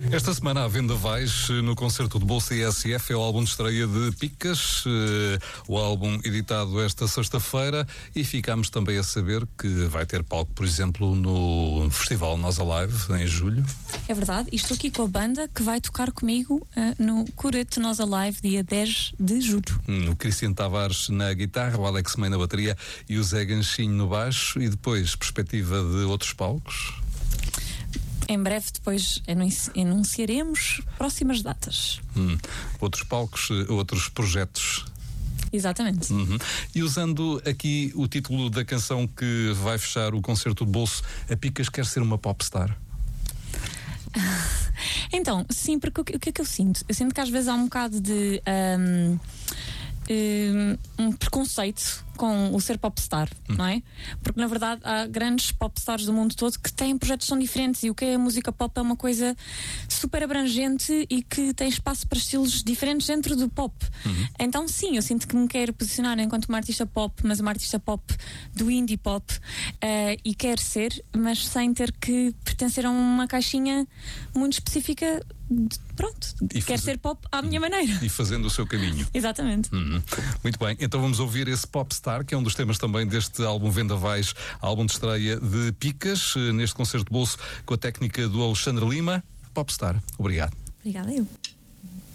Esta semana há vendavais no concerto de Bolsa ISF, é o álbum de estreia de Picas, o álbum editado esta sexta-feira, e ficámos também a saber que vai ter palco, por exemplo, no Festival Nós Alive, em julho. É verdade, e estou aqui com a banda que vai tocar comigo no Coreto Nós Alive, dia 10 de julho. O Cristiano Tavares na guitarra, o Alex May na bateria e o Zé Ganchinho no baixo, e depois perspectiva de outros palcos. Em breve depois anunciaremos próximas datas. Outros palcos, outros projetos. Exatamente. E usando aqui o título da canção que vai fechar o concerto de bolso, a Picas quer ser uma popstar? Então, sim, porque o que é que eu sinto? Eu sinto que às vezes há um bocado de um preconceito com o ser popstar, não é? Porque na verdade há grandes popstars do mundo todo que têm projetos tão diferentes, e o que é a música pop é uma coisa super abrangente e que tem espaço para estilos diferentes dentro do pop. Então sim, eu sinto que me quero posicionar enquanto uma artista pop, mas uma artista pop do indie pop, e quero ser, mas sem ter que pertencer a uma caixinha muito específica. Pronto, quero ser pop à minha maneira. E fazendo o seu caminho. Exatamente. Muito bem, então vamos ouvir esse Popstar, que é um dos temas também deste álbum Vendavais, álbum de estreia de Picas, neste concerto de bolso com a técnica do Alexandre Lima. Popstar, obrigado. Obrigada eu.